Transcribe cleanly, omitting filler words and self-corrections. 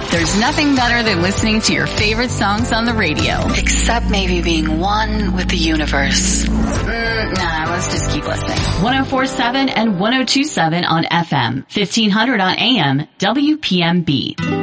There's nothing better than listening to your favorite songs on the radio. Except maybe being one with the universe. Nah, let's just keep listening. 104.7 and 102.7 on FM. 1500 on AM. WPMB.